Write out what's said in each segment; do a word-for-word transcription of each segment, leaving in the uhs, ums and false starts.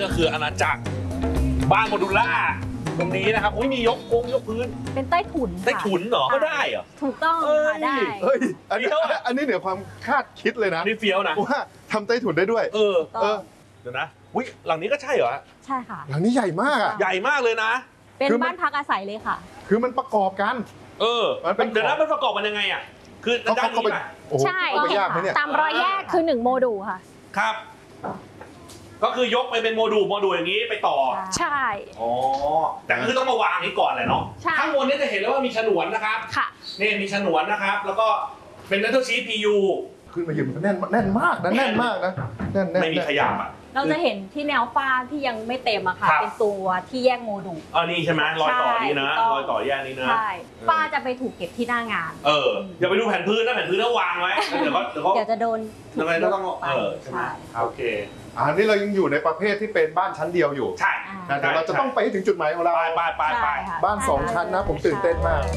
คืออาณาจักรบ้านโมดูล่าตรงนี้นะครับอุ้ยมียกโค้งยกพื้นเป็นใต้ถุนใต้ถุนเหรอก็ได้เหรอถูกต้องค่ะได้เฮ้ยอันนี้อันนี้เหนือความคาดคิดเลยนะนี่เฟี้ยวนะว่าทำใต้ถุนได้ด้วยเออเออเดี๋ยวนะอุ้ยหลังนี้ก็ใช่เหรอใช่ค่ะหลังนี้ใหญ่มากอ่ะใหญ่มากเลยนะเป็นบ้านพักอาศัยเลยค่ะคือมันประกอบกันเออเดี๋ยวนะมันประกอบกันยังไงอ่ะคือด้านนี้ป่ะใช่ตามรอยแยกคือหนึ่งโมดูลค่ะครับก็คือยกไปเป็นโมดูลโมดูลอย่างนี้ไปต่อใช่อ๋อแต่คือต้องมาวางนี้ก่อนแหละเนาะข้างบนนี้จะเห็นแล้วว่ามีฉนวนนะครับค่ะนี่มีฉนวนนะครับแล้วก็เป็นเมทัลชีท พี ยูขึ้นมายืนมันแน่นแน่นมากนะแน่นมากนะแน่นไม่มีขยับอ่ะเราจะเห็นที่แนวฟ้าที่ยังไม่เต็มอะค่ะเป็นตัวที่แยกโมดูลอ๋อนี่ใช่ไหมรอยต่อนี้นะรอยต่อแยกนี้นะใช่ฟ้าจะไปถูกเก็บที่หน้างานเอออย่าไปดูแผ่นพื้นนะแผ่นพื้นแล้ววางไว้เดี๋ยวก็เดี๋ยวก็เดี๋ยวจะโดนยังไงก็ต้องเออใช่ไหมโอเคอันนี้เรายังอยู่ในประเภทที่เป็นบ้านชั้นเดียวอยู่ใช่แต่เราจะต้องไปถึงจุดหมายของเราไปไปไปไปบ้านสองชั้นนะผมตื่นเต้นมาก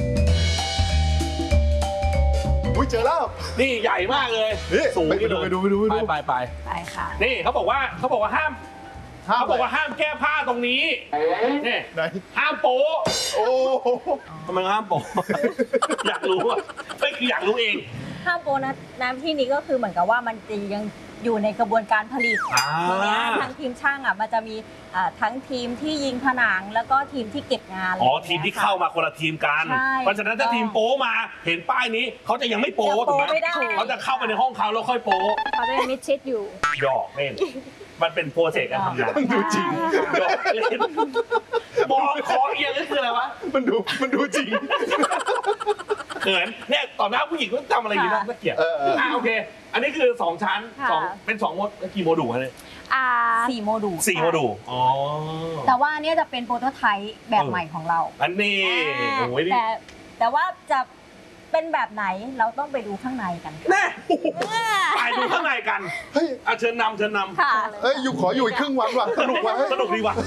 อุ้ยเจอแล้วนี่ใหญ่มากเลยสูงไปดูไปดูไปดูไปไปไปไปค่ะนี่เขาบอกว่าเขาบอกว่าห้ามเขาบอกว่าห้ามแก้ผ้าตรงนี้นี่ห้ามโป๊โอ้ทำไมห้ามโป๊อยากรู้อ่ะไม่คืออยากรู้เองห้ามโป๊นะน้ำที่นี้ก็คือเหมือนกับว่ามันจะยังอยู่ในกระบวนการผลิตทีนี้ทั้งทีมช่างอ่ะมันจะมีทั้งทีมที่ยิงผนังแล้วก็ทีมที่เก็บงานอ๋อทีมที่เข้ามาคนละทีมกันเพราะฉะนั้นถ้าทีมโป๊มาเห็นป้ายนี้เขาจะยังไม่โป๊ถูกไหมเขาจะเข้าไปในห้องเขาแล้วค่อยโป๊เขาจะยังมิดชิดอยู่หยอกเล่นมันเป็นโปรเซสการทำงานดูจริงหยอกเล่นมองคอเอียงนี่คืออะไรวะมันดูมันดูจริงเขินเนี่ยต่อหน้าผู้หญิงก็ทำอะไรอย่างนี้น่าเกลียดอ่าโอเคอันนี้คือสองชั้นสองเป็นสองโมดกี่โมดูลเลยอ่าสี่โมดูลสี่โมดูลอ๋อแต่ว่าเนี่ยจะเป็นโปรโตไทป์แบบใหม่ของเราอันนี้โอ้ยแต่แต่ว่าจะเป็นแบบไหนเราต้องไปดูข้างในกันแน่ไปดูข้างในกันเฮ้ยเชิญนำเชิญนำค่ะเฮ้ยอยู่ขออยู่อีกครึ่งวันว่ะสนุกว่ะสนุกดีว่ะ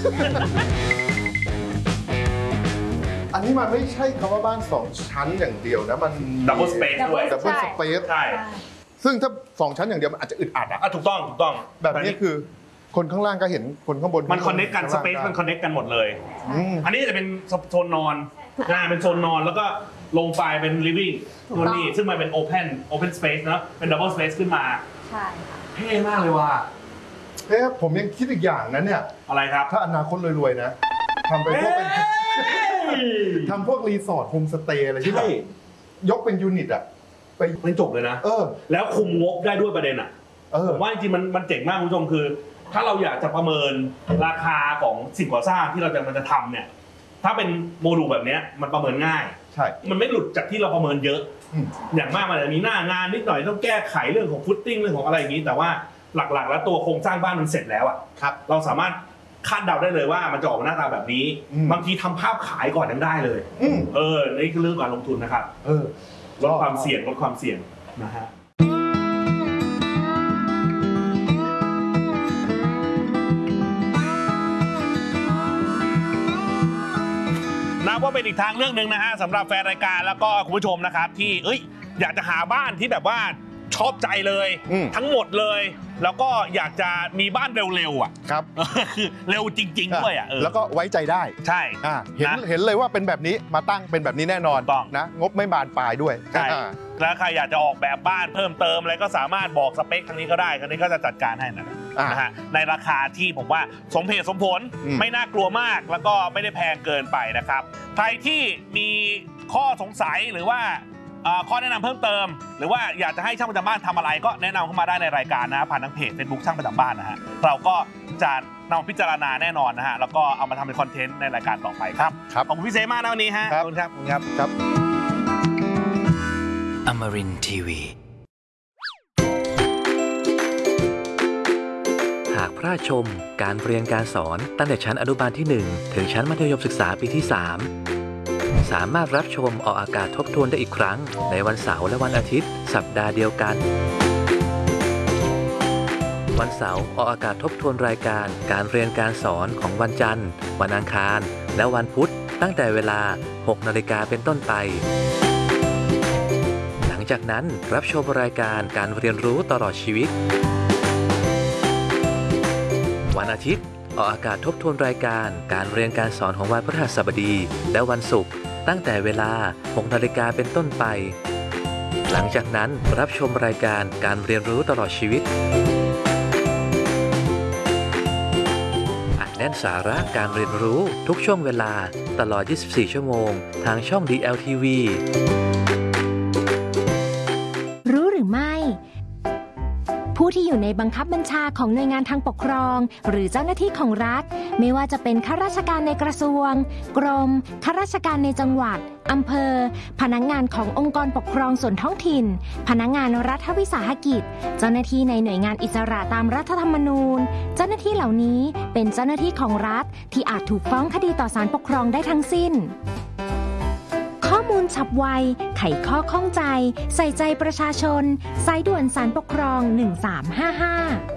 อันนี้มันไม่ใช่คำว่าบ้านสองชั้นอย่างเดียวนะมันดับเบิลสเปซด้วยดับเบิลสเปซใช่ซึ่งถ้าสองชั้นอย่างเดียวมันอาจจะอึดอัดอ่ะถูกต้องถูกต้องแบบนี้คือคนข้างล่างก็เห็นคนข้างบนมันคอนเนคกันสเปซมันคอนเนคกันหมดเลยอันนี้จะเป็นโซนนอนนะเป็นโซนนอนแล้วก็ลงไปเป็น living ตัวนี้ซึ่งมันเป็น open open space นะเป็น double space ขึ้นมาใช่เท่มากเลยว่ะเฮ้ยผมยังคิดอีกอย่างนั้นเนี่ยอะไรครับถ้าอนาคตรวยๆนะทำไปพวกเป็นทำพวกรีสอร์ทโฮมสเตย์อะไรที่แบบยกเป็นยูนิตอะไปเป็นจบเลยนะเออแล้วคุมงบได้ด้วยประเด็นอะผมว่าจริงๆมันมันเจ๋งมากคุณผู้ชมคือถ้าเราอยากจะประเมินราคาของสิ่งก่อสร้างที่เราจะมันจะทำเนี่ยถ้าเป็นโมดูลแบบนี้มันประเมินง่ายใช่มันไม่หลุดจากที่เราประเมินเยอะอย่างมากมันจะมีหน้างานนิดหน่อยต้องแก้ไขเรื่องของฟุตติ้งเรื่องของอะไรอย่างนี้แต่ว่าหลักๆแล้วตัวโครงสร้างบ้านมันเสร็จแล้วอะครับเราสามารถคาดเดาได้เลยว่ามันจะออกมาหน้าตาแบบนี้บางทีทำภาพขายก่อนยังได้เลยเออนี่คือเรื่องการลงทุนนะครับเออลดความเสี่ยงลดความเสี่ยงนะฮะนับว่าเป็นอีกทางเรื่องหนึ่งนะฮะสำหรับแฟนรายการแล้วก็คุณผู้ชมนะครับที่เอ้ยอยากจะหาบ้านที่แบบว่าชอบใจเลยทั้งหมดเลยแล้วก็อยากจะมีบ้านเร็วๆอ่ะครับคือเร็วจริงๆด้วยอ่ะแล้วก็ไว้ใจได้ใช่เห็นเห็นเลยว่าเป็นแบบนี้มาตั้งเป็นแบบนี้แน่นอนนะงบไม่บานปลายด้วยใช่แล้วใครอยากจะออกแบบบ้านเพิ่มเติมอะไรก็สามารถบอกสเปคทางนี้ก็ได้ทางนี้ก็จะจัดการให้นะนะฮะในราคาที่ผมว่าสมเหตุสมผลไม่น่ากลัวมากแล้วก็ไม่ได้แพงเกินไปนะครับใครที่มีข้อสงสัยหรือว่าข้อแนะนำเพิ่มเติมหรือว่าอยากจะให้ช่างประจำบ้านทำอะไรก็แนะนำเข้ามาได้ในรายการนะผ่านทางเพจ Facebook ช่างประจำบ้านนะฮะเราก็จะนำพิจารณาแน่นอนนะฮะแล้วก็เอามาทำเป็นคอนเทนต์ในรายการต่อไปครับครับขอบคุณพี่เซมากนะวันนี้ฮะขอบคุณครับขอบคุณครับครับ Amarin ที วี หากพลาดชมการเรียนการสอนตั้งแต่ชั้นอนุบาลที่หนึ่งถึงชั้นมัธยมศึกษาปีที่สามสามารถรับชมออกอากาศทบทวนได้อีกครั้งในวันเสาร์และวันอาทิตย์สัปดาห์เดียวกันวันเสาร์ออกอากาศทบทวนรายการการเรียนการสอนของวันจันทร์วันอังคารและวันพุธตั้งแต่เวลา หกนาฬิกาเป็นต้นไปหลังจากนั้นรับชมรายการการเรียนรู้ตลอดชีวิตวันอาทิตย์ออกอากาศทบทวนรายการการเรียนการสอนของวันพฤหัสบดีและวันศุกร์ตั้งแต่เวลา หกนาฬิกาเป็นต้นไปหลังจากนั้นรับชมรายการการเรียนรู้ตลอดชีวิตอัดแน่นสาระการเรียนรู้ทุกช่วงเวลาตลอด ยี่สิบสี่ ชั่วโมงทางช่อง ดี แอล ที วีรู้หรือไม่ผู้ที่อยู่ในบังคับบัญชาของหน่วยงานทางปกครองหรือเจ้าหน้าที่ของรัฐไม่ว่าจะเป็นข้าราชการในกระทรวงกรมข้าราชการในจังหวัดอำเภอพนักงานขององค์กรปกครองส่วนท้องถิ่นพนักงานรัฐวิสาหกิจเจ้าหน้าที่ในหน่วยงานอิสระตามรัฐธรรมนูญเจ้าหน้าที่เหล่านี้เป็นเจ้าหน้าที่ของรัฐที่อาจถูกฟ้องคดีต่อศาลปกครองได้ทั้งสิ้นข้อมูลฉับไวไขข้อข้องใจใส่ใจประชาชนสายด่วนศาลปกครองหนึ่งสามห้าห้า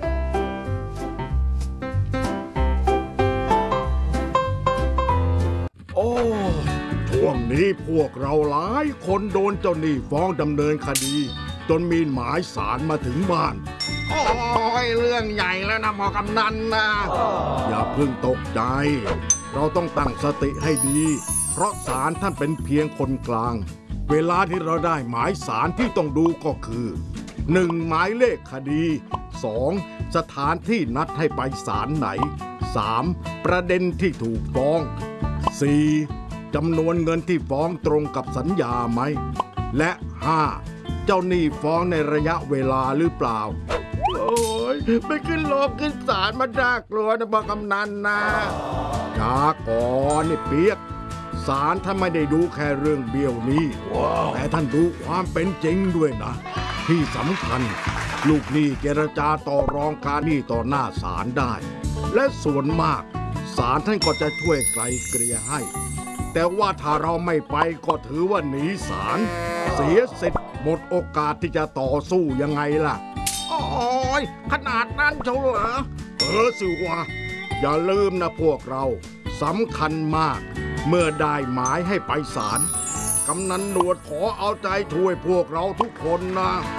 โอ้ช่วงนี้พวกเราหลายคนโดนเจ้าหนี้ฟ้องดำเนินคดีจนมีหมายศาลมาถึงบ้านโอ้ยเรื่องใหญ่แล้วนะหมอกำนันนะอย่าเพิ่งตกใจเราต้องตั้งสติให้ดีเพราะศาลท่านเป็นเพียงคนกลางเวลาที่เราได้หมายศาลที่ต้องดูก็คือ หนึ่ง หมายเลขคดี สอง สถานที่นัดให้ไปศาลไหน สาม ประเด็นที่ถูกฟ้อง สี่ จำนวนเงินที่ฟ้องตรงกับสัญญาไหมและ ห้า เจ้าหนี้ฟ้องในระยะเวลาหรือเปล่าโอ้ยไม่ขึ้นโลกขึ้นศาลมาน่ากลัวนะบอกกำนันนะช้าก่อนนี่เปียกศาลท่านไม่ได้ดูแค่เรื่องเบี้ยวนี้ wow. แต่ท่านดูความเป็นจริงด้วยนะที่สำคัญลูกหนี้เจรจาต่อรองการหนี้ต่อหน้าศาลได้และส่วนมากศาลท่านก็จะช่วยไกลเกลี่ยให้แต่ว่าถ้าเราไม่ไปก็ถือว่าหนีศาลเสียสิทธิ์หมดโอกาสที่จะต่อสู้ยังไงล่ะโอ้ยขนาดนั้นเฉลเหรอเออสิวะอย่าลืมนะพวกเราสำคัญมากเมื่อได้หมายให้ไปศาลกำนันหนวดขอเอาใจช่วยพวกเราทุกคนนะ